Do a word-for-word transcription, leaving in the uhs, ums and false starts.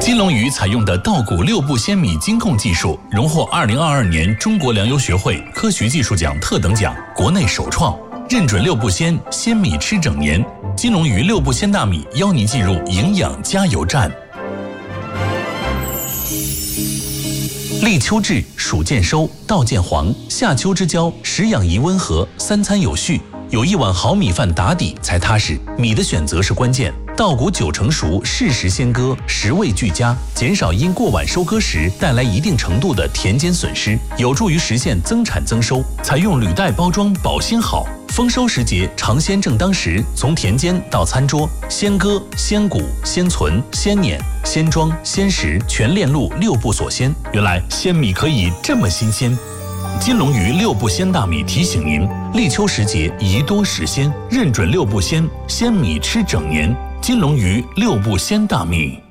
金龙鱼采用的稻谷六步鲜米精控技术，荣获二零二二年中国粮油学会科学技术奖特等奖，国内首创，认准六步鲜，鲜米吃整年。金龙鱼六步鲜大米邀您进入营养加油站。立秋至，暑渐收，稻渐黄，夏秋之交，食养宜温和，三餐有序，有一碗好米饭打底才踏实。米的选择是关键，稻谷九成熟，适时先割，食味俱佳，减少因过晚收割时带来一定程度的田间损失，有助于实现增产增收。采用铝袋包装，保鲜好。丰收时节，尝鲜正当时，从田间到餐桌，鲜割、鲜谷、鲜存、鲜碾、鲜装、鲜食，全链路六步锁鲜。原来鲜米可以这么新鲜。金龙鱼六步鲜大米提醒您：立秋时节宜多食鲜，认准六步鲜，鲜米吃整年。金龙鱼六步鲜大米。